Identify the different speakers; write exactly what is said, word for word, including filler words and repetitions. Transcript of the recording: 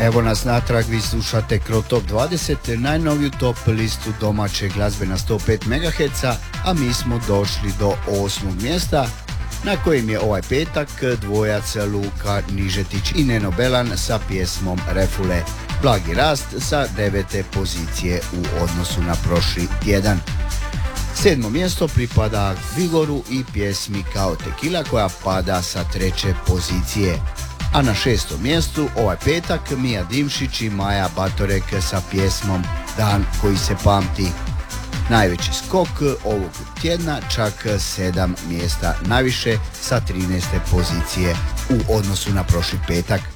Speaker 1: Evo nas natrag, vi slušate Cro Top dvadeset, najnoviju top listu domaće glazbe na sto pet megaherca, a mi smo došli do osmog mjesta, na kojem je ovaj petak dvojac Luka Nižetić i Neno Belan sa pjesmom Refule. Blagi rast sa devete pozicije u odnosu na prošli tjedan. Sedmo mjesto pripada Vigoru i pjesmi Kao Tekila koja pada sa treće pozicije. A na šestom mjestu ovaj petak Mija Dimšić i Maja Batorek sa pjesmom Dan koji se pamti. Najveći skok ovog tjedna, čak sedam mjesta naviše sa trinaeste pozicije u odnosu na prošli petak.